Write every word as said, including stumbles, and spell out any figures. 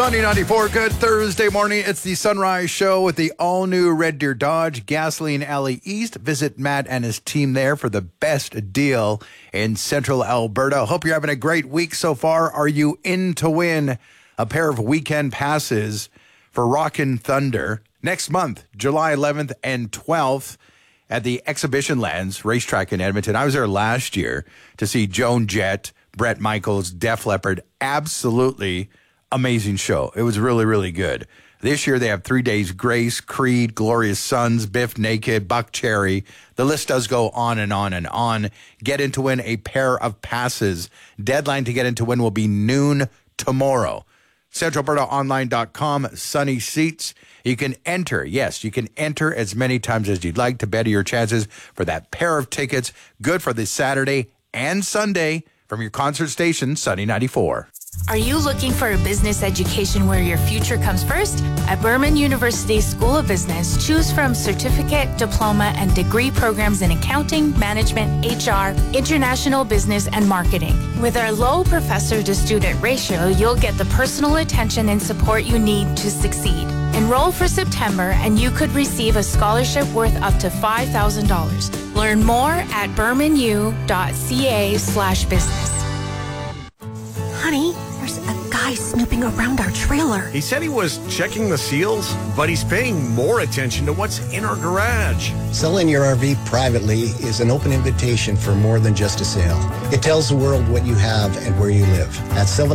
Sunny ninety-four, good Thursday morning. It's the Sunrise Show with the all-new Red Deer Dodge Gasoline Alley East. Visit Matt and his team there for the best deal in Central Alberta. Hope you're having a great week so far. Are you in to win a pair of weekend passes for Rockin' Thunder next month, July eleventh and twelfth at the Exhibition Lands Racetrack in Edmonton? I was there last year to see Joan Jett, Bret Michaels, Def Leppard. Absolutely amazing show. It was really, really good. This year they have Three Days Grace, Creed, Glorious Sons, Biff Naked, Buck Cherry. The list does go on and on and on. Get in to win a pair of passes. Deadline to get in to win will be noon tomorrow. central alberta online dot com, sunny seats. You can enter, yes, you can enter as many times as you'd like to better your chances for that pair of tickets. Good for this Saturday and Sunday from your concert station, Sunny ninety-four. Are you looking for a business education where your future comes first? At Burman University School of Business, choose from certificate, diploma, and degree programs in accounting, management, H R, international business, and marketing. With our low professor-to-student ratio, you'll get the personal attention and support you need to succeed. Enroll for September, and you could receive a scholarship worth up to five thousand dollars. Learn more at burmanu.ca slash business. Honey, there's a guy snooping around our trailer. He said he was checking the seals, but he's paying more attention to what's in our garage. Selling your R V privately is an open invitation for more than just a sale. It tells the world what you have and where you live. At Sylvan